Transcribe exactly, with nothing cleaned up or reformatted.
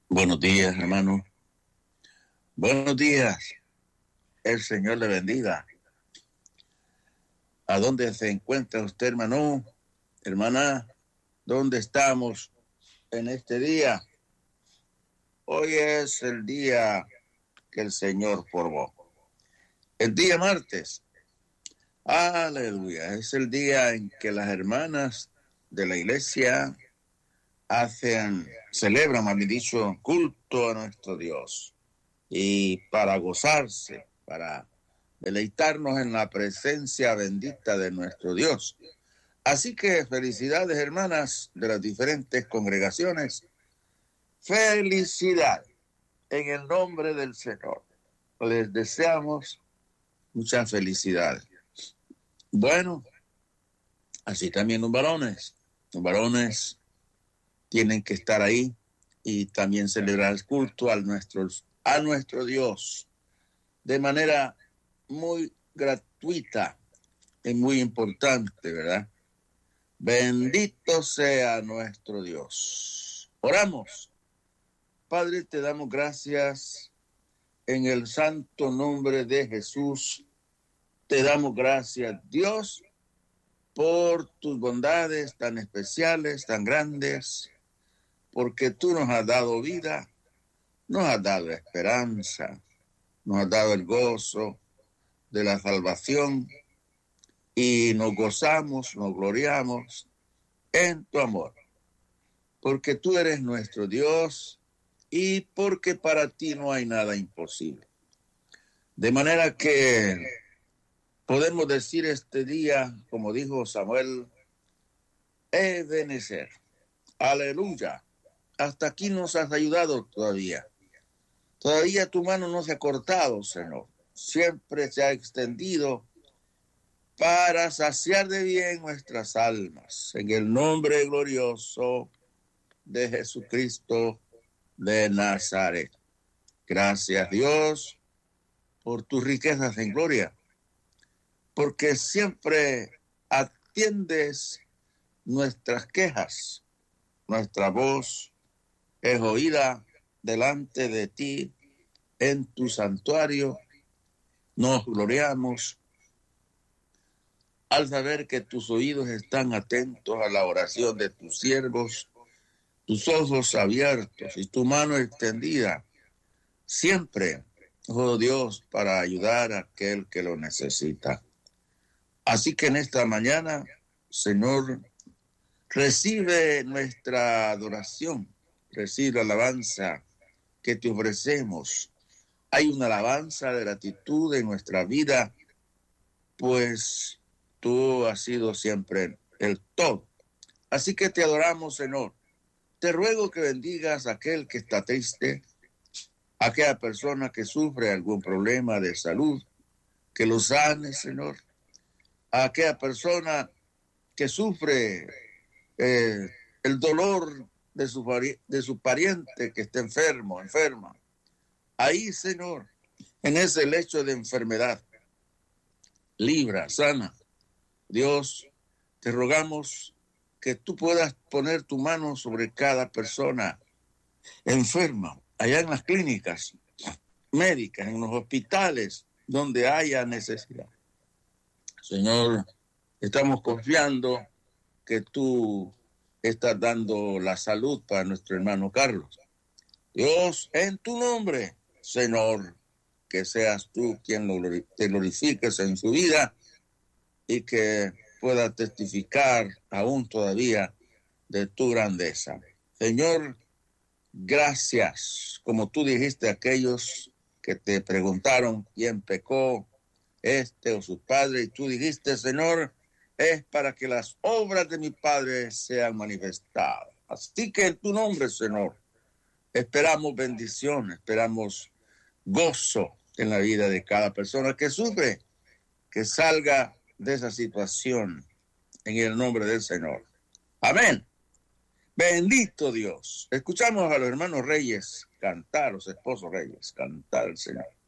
Buenos días, hermano. Buenos días. El Señor le bendiga. ¿A dónde se encuentra usted, hermano? Hermana, ¿dónde estamos en este día? Hoy es el día que el Señor formó. El día martes. Aleluya. Es el día en que las hermanas de la iglesia hacen, celebran, más bien dicho, culto a nuestro Dios. Y para gozarse, para deleitarnos en la presencia bendita de nuestro Dios. Así que felicidades, hermanas de las diferentes congregaciones. Felicidad en el nombre del Señor. Les deseamos muchas felicidades. Bueno, así también los varones. Los varones tienen que estar ahí y también celebrar el culto a nuestro, a nuestro Dios de manera muy gratuita y muy importante, ¿verdad? Bendito sea nuestro Dios. Oramos. Padre, te damos gracias en el santo nombre de Jesús. Te damos gracias, Dios, por tus bondades tan especiales, tan grandes, porque tú nos has dado vida, nos has dado esperanza, nos has dado el gozo de la salvación y nos gozamos, nos gloriamos en tu amor, porque tú eres nuestro Dios y porque para ti no hay nada imposible. De manera que podemos decir este día, como dijo Samuel, Ebenezer, aleluya, hasta aquí nos has ayudado todavía. Todavía tu mano no se ha cortado, Señor. Siempre se ha extendido para saciar de bien nuestras almas. En el nombre glorioso de Jesucristo de Nazaret. Gracias, Dios, por tus riquezas en gloria, porque siempre atiendes nuestras quejas. Nuestra voz es oída delante de ti en tu santuario. Nos gloriamos al saber que tus oídos están atentos a la oración de tus siervos, tus ojos abiertos y tu mano extendida, siempre, oh Dios, para ayudar a aquel que lo necesita. Así que en esta mañana, Señor, recibe nuestra adoración, recibe la alabanza que te ofrecemos. Hay una alabanza de gratitud en nuestra vida, pues tú has sido siempre el todo. Así que te adoramos, Señor. Te ruego que bendigas a aquel que está triste, a aquella persona que sufre algún problema de salud, que lo sane, Señor. A aquella persona que sufre eh, el dolor de su, de su pariente que está enfermo, enferma. Ahí, Señor, en ese lecho de enfermedad, libra, sana. Dios, te rogamos que tú puedas poner tu mano sobre cada persona enferma, allá en las clínicas médicas, en los hospitales, donde haya necesidad. Señor, estamos confiando que tú estás dando la salud para nuestro hermano Carlos. Dios, en tu nombre, Señor, que seas tú quien lo, te glorifiques en su vida y que pueda testificar aún todavía de tu grandeza. Señor, gracias. Como tú dijiste a aquellos que te preguntaron quién pecó, este o sus padres, y tú dijiste, Señor, es para que las obras de mi Padre sean manifestadas. Así que en tu nombre, Señor, esperamos bendición, esperamos gozo en la vida de cada persona que sufre, que salga de esa situación en el nombre del Señor. Amén. Bendito Dios. Escuchamos a los hermanos Reyes cantar, los esposos Reyes cantar al Señor.